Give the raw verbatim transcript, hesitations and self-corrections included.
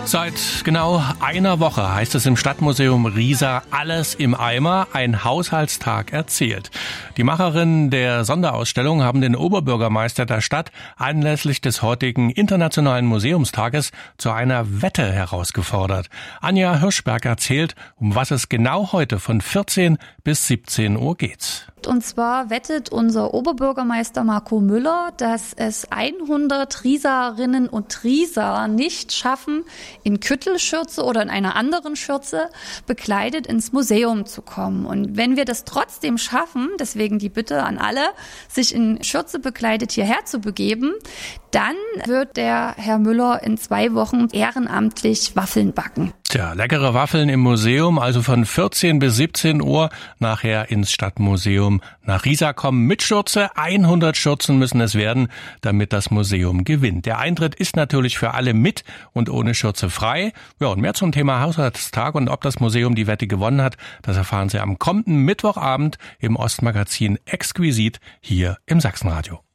Seit genau einer Woche heißt es im Stadtmuseum Riesa Alles im Eimer, ein Haushaltstag erzählt. Die Macherinnen der Sonderausstellung haben den Oberbürgermeister der Stadt anlässlich des heutigen Internationalen Museumstages zu einer Wette herausgefordert. Anja Hirschberg erzählt, um was es genau heute von vierzehn bis siebzehn Uhr geht. Und zwar wettet unser Oberbürgermeister Marco Müller, dass es hundert Rieserinnen und Rieser nicht schaffen, in Küttelschürze oder in einer anderen Schürze bekleidet ins Museum zu kommen. Und wenn wir das trotzdem schaffen, deswegen die Bitte an alle, sich in Schürze bekleidet hierher zu begeben, dann wird der Herr Müller in zwei Wochen ehrenamtlich Waffeln backen. Tja, leckere Waffeln im Museum, also von vierzehn bis siebzehn Uhr, nachher ins Stadtmuseum nach Riesa kommen mit Schürze. hundert Schürzen müssen es werden, damit das Museum gewinnt. Der Eintritt ist natürlich für alle mit und ohne Schürze frei. Ja, und mehr zum Thema Haushaltstag und ob das Museum die Wette gewonnen hat, das erfahren Sie am kommenden Mittwochabend im Ostmagazin Exquisit hier im Sachsenradio.